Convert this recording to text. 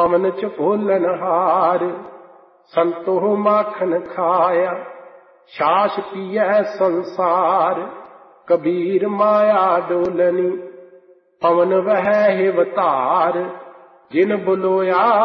पवन च भोलनहार। संतो माखन खाया छाछ पियै संसार। कबीर माया डोलनी पवन वह हिवतार। जिन बुलोया